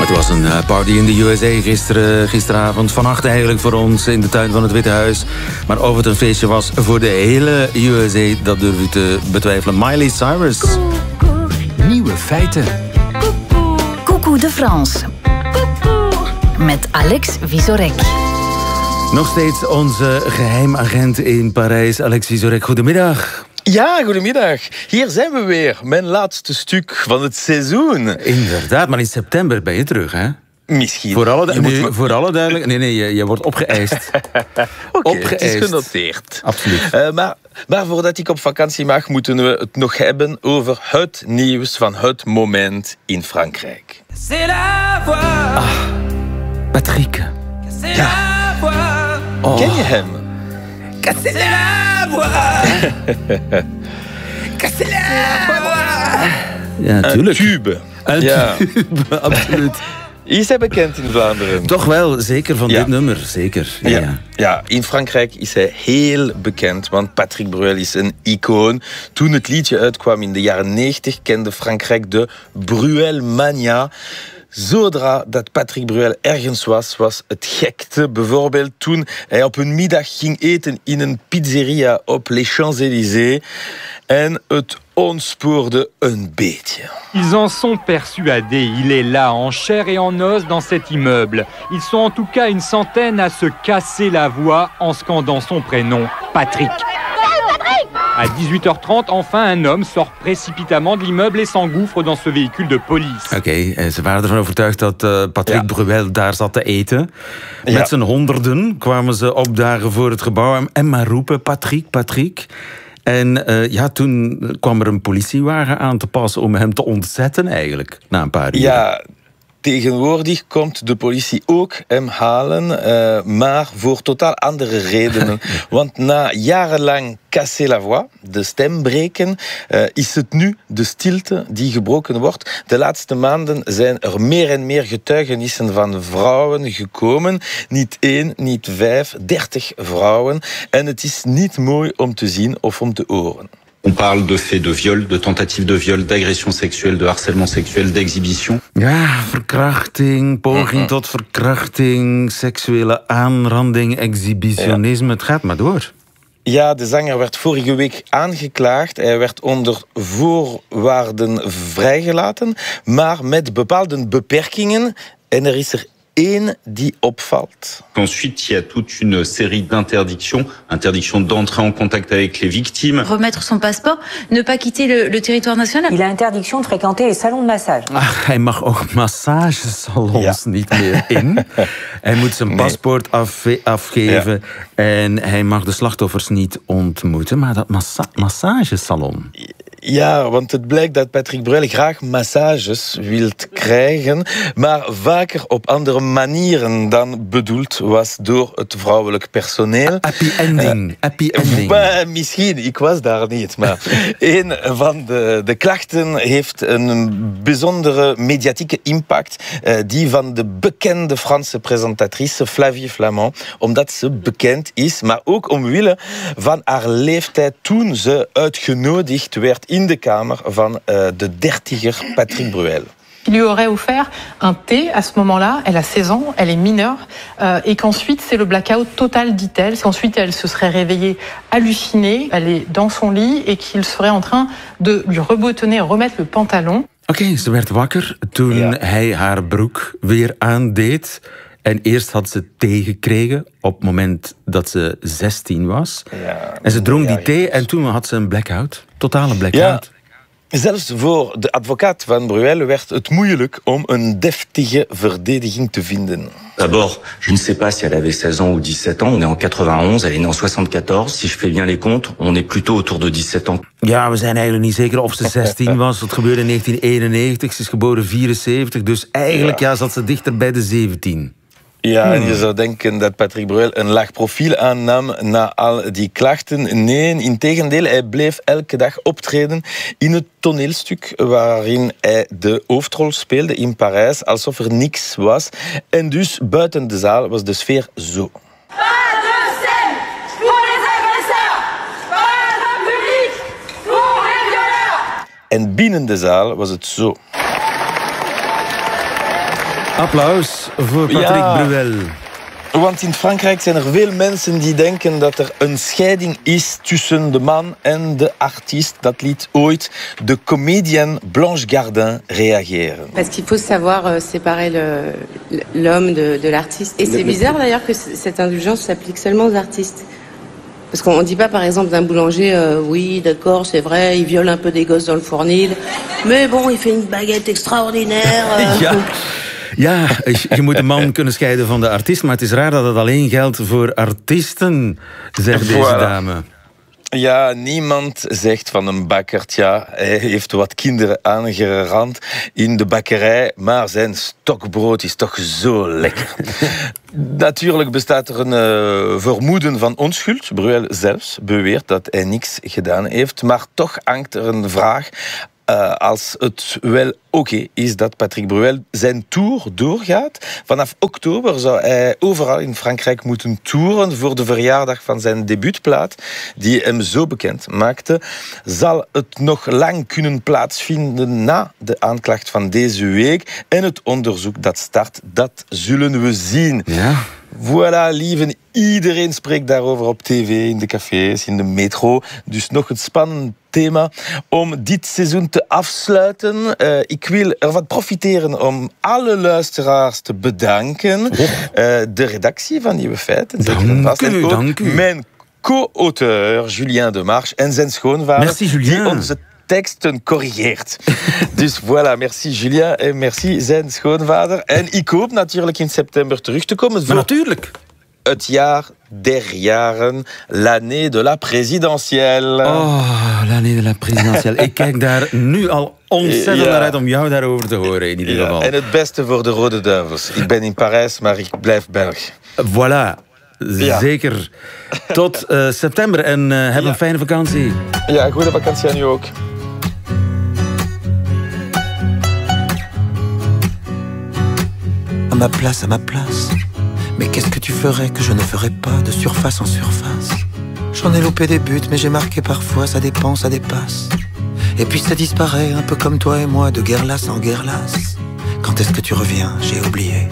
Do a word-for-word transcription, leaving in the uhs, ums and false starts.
Het was een party in de U S A gisteren, gisteravond. Vannacht eigenlijk voor ons in de tuin van het Witte Huis. Maar of het een feestje was voor de hele U S A, dat durf ik te betwijfelen. Miley Cyrus. Nieuwe feiten. Coucou de France. Met Alex Vizorek. Nog steeds onze geheimagent in Parijs, Alex Vizorek. Goedemiddag. Ja, goedemiddag. Hier zijn we weer. Mijn laatste stuk van het seizoen. Inderdaad, maar in september ben je terug, hè? Misschien. Voor alle, du- moet nee, me... voor alle duidelijk... Nee, nee, je, je wordt opgeëist. Oké, okay, het is Opgeëist. genoteerd. Absoluut. Uh, maar, maar voordat ik op vakantie mag, moeten we het nog hebben over het nieuws van het moment in Frankrijk. Ah, Patrick. Ja. Oh. Ken je hem? Cassez la voix. Cassez la voix. Ja, natuurlijk. Een tube. Een Ja. tube, absoluut. Is hij bekend in Vlaanderen? Toch wel, zeker van Ja. dit nummer, zeker. Ja. Ja. Ja. ja, in Frankrijk is hij heel bekend, want Patrick Bruel is een icoon. Toen het liedje uitkwam in de jaren negentig, kende Frankrijk de Bruel-mania. Zodra dat Patrick Bruel ergens was, was het gekte. Bijvoorbeeld toen hij op een middag ging eten in een pizzeria op Les Champs-Élysées. En het ontspoorde een beetje. Ils en sont persuadés. Il est là, en chair et en os, dans cet immeuble. Ils sont en tout cas une centaine à se casser la voix en scandant son prénom, Patrick. À dix-huit heures trente, enfin, un homme sort précipitamment de l'immeuble et s'engouffre dans ce véhicule de police. Oké, okay, ze waren ervan overtuigd dat uh, Patrick Ja. Bruel daar zat te eten. Met Ja. zijn honderden kwamen ze opdagen voor het gebouw en maar roepen, Patrick, Patrick. En uh, ja, toen kwam er een politiewagen aan te pas om hem te ontzetten eigenlijk, na een paar uur. Ja, tegenwoordig komt de politie ook hem halen, uh, maar voor totaal andere redenen. Want na jarenlang casser la voix, de stem breken, uh, is het nu de stilte die gebroken wordt. De laatste maanden zijn er meer en meer getuigenissen van vrouwen gekomen. Niet één, niet vijf, dertig vrouwen. En het is niet mooi om te zien of om te horen. On parle de faits de viol, de tentatives de viol, d'agression seksuele, de harcèlement seksueel, d'exhibition. Ja, verkrachting, poging mm-hmm. tot verkrachting, seksuele aanranding, exhibitionisme. Ja. Het gaat maar door. Ja, de zanger werd vorige week aangeklaagd. Hij werd onder voorwaarden vrijgelaten, maar met bepaalde beperkingen. En er is er één die opvalt. Ensuite, il y a toute une série d'interdictions. Interdiction d'entrer en contact avec les victimes. Remettre son passeport, ne pas quitter le, le territoire national. Il a interdiction de fréquenter les salons de massage. Ach, hij mag ook massagesalons ja. niet meer in. Hij moet zijn paspoort af, afgeven. Ja. En hij mag de slachtoffers niet ontmoeten. Maar dat massa- massagesalon... Ja, want het blijkt dat Patrick Bruel graag massages wil krijgen, maar vaker op andere manieren dan bedoeld was door het vrouwelijk personeel. Happy ending. Uh, Happy ending. Maar, misschien, ik was daar niet, maar een van de, de klachten heeft een bijzondere mediatieke impact, uh, die van de bekende Franse presentatrice Flavie Flament, omdat ze bekend is, maar ook omwille van haar leeftijd toen ze uitgenodigd werd in de kamer van uh, de dertiger Patrick Bruel. Il lui aurait offert un thé à ce moment-là. Elle a seize ans, elle est mineure. Euh, et qu'ensuite, c'est le blackout total, dit-elle. Qu'ensuite, elle se serait réveillée hallucinée. Elle est dans son lit et qu'il serait en train de lui reboutonner, remettre le pantalon. Oké, okay, ze werd wakker toen ja. hij haar broek weer aandeed. En eerst had ze thee gekregen op het moment dat ze zestien was. Ja, en ze dronk ja, die thee en toen had ze een blackout. Totale blackout. Ja, zelfs voor de advocaat van Bruel werd het moeilijk om een deftige verdediging te vinden. D'abord, je ne sais pas si elle avait seize ans ou dix-sept ans. On est en quatre-vingt-onze, elle est née en soixante-quatorze. Si je fais bien les comptes, on est plutôt autour de dix-sept ans. Ja, we zijn eigenlijk niet zeker of ze zestien was. Dat gebeurde in negentien eenennegentig. Ze is geboren vierenzeventig. Dus eigenlijk ja. Ja, zat ze dichter bij de zeventien. Ja, en je zou denken dat Patrick Bruel een laag profiel aannam na al die klachten. Nee, integendeel, hij bleef elke dag optreden in het toneelstuk waarin hij de hoofdrol speelde in Parijs, alsof er niks was. En dus buiten de zaal was de sfeer zo. En binnen de zaal was het zo. Applaus voor Patrick Ja. Bruel. Want in Frankrijk zijn er veel mensen die denken dat er een scheiding is tussen de man en de artiest. Dat liet ooit de comedienne Blanche Gardin reageren. Parce qu'il faut savoir euh, séparer le- l'homme de, de l'artiste. Et c'est bizarre d'ailleurs que c- cette indulgence s'applique seulement aux artistes. Parce qu'on ne dit pas par exemple d'un boulanger, euh, oui d'accord c'est vrai, il viole un peu des gosses dans le fournil, mais bon il fait une baguette extraordinaire. euh. Ja. Ja, je moet de man kunnen scheiden van de artiest, maar het is raar dat het alleen geldt voor artiesten, zegt deze Voilà. dame. Ja, niemand zegt van een bakker, tja, hij heeft wat kinderen aangerand in de bakkerij, maar zijn stokbrood is toch zo lekker. Natuurlijk bestaat er een uh, vermoeden van onschuld. Bruel zelfs beweert dat hij niks gedaan heeft, maar toch hangt er een vraag. Uh, als het wel oké okay is dat Patrick Bruel zijn tour doorgaat. Vanaf oktober zou hij overal in Frankrijk moeten toeren voor de verjaardag van zijn debuutplaat, die hem zo bekend maakte. Zal het nog lang kunnen plaatsvinden na de aanklacht van deze week en het onderzoek dat start, dat zullen we zien. Ja. Voilà, lieve, iedereen spreekt daarover op tv, in de cafés, in de metro. Dus nog een spannend thema om dit seizoen te afsluiten. Uh, ik wil ervan profiteren om alle luisteraars te bedanken. Oh. Uh, de redactie van Nieuwe Feiten. Dank u, dank u. Mijn co-auteur Julien Demarche en zijn schoonvader. Merci, Julien. Die onze teksten corrigeert. Dus voilà, merci Julien en merci zijn schoonvader. En ik hoop natuurlijk in september terug te komen. Maar natuurlijk. Het jaar der jaren, l'année de la présidentielle. Oh, l'année de la présidentielle. Ik kijk daar nu al ontzettend ja. naar uit om jou daarover te horen, in ieder ja. geval. En het beste voor de Rode Duivels. Ik ben in Parijs, maar ik blijf Belg. Voilà. Ja. Zeker. Tot uh, september en uh, heb ja. een fijne vakantie. Ja, goede vakantie aan u ook. À ma place, à ma place. Mais qu'est-ce que tu ferais que je ne ferais pas de surface en surface? J'en ai loupé des buts, mais j'ai marqué parfois, ça dépend, ça dépasse. Et puis ça disparaît, un peu comme toi et moi, de guerre lasse en guerre lasse. Quand est-ce que tu reviens? J'ai oublié.